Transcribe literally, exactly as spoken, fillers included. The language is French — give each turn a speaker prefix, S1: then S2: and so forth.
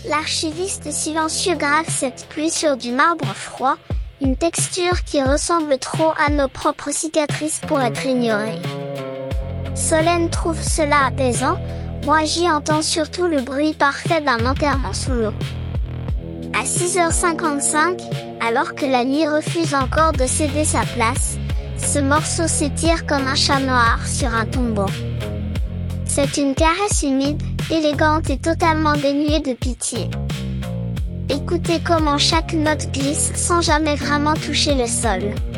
S1: L'archiviste silencieux grave cette pluie sur du marbre froid, une texture qui ressemble trop à nos propres cicatrices pour être ignorée. Solène trouve cela apaisant, moi j'y entends surtout le bruit parfait d'un enterrement sous l'eau. À six heures cinquante-cinq, alors que la nuit refuse encore de céder sa place, ce morceau s'étire comme un chat noir sur un tombeau. C'est une caresse humide, élégante et totalement dénuée de pitié. Écoutez comment chaque note glisse sans jamais vraiment toucher le sol.